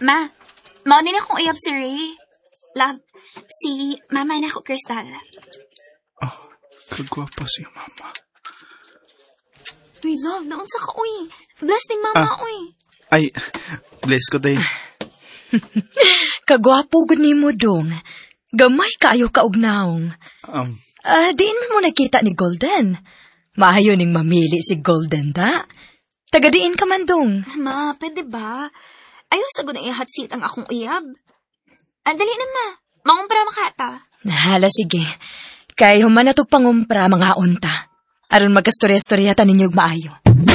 Ma, mao din akong uyab si Ray. Love, si Mama na ako, Crystal. Oh, kagwapa si Mama. Uy, love, naunsa ka, uy. Bless ni Mama, uy. Ay, bless ko tayo. Kagwapo gud nimo dong. Gamay kaayo kaugnaong. Diin mo nakita ni Golden. Maayo ning mamili si Golden, da? Tagadiin ka man dong. Ma, pwede ba? Ayaw sagod na ihatsit ang akong uyab. Dali na, ma. Mangumpra makata. Nahala, sige. Kay human na to pangumpra mga unta. Aron magkastorya-storyatan ninyog maayo.